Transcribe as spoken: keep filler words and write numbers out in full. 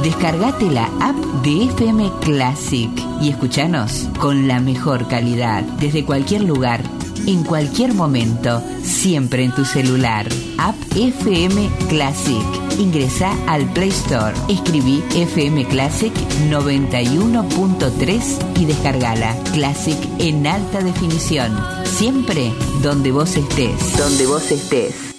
Descargate la app de F M Classic y escuchanos con la mejor calidad, desde cualquier lugar, en cualquier momento, siempre en tu celular. App F M Classic. Ingresa al Play Store, escribí F M Classic noventa y uno punto tres y descargala. Classic en alta definición, siempre donde vos estés. Donde vos estés.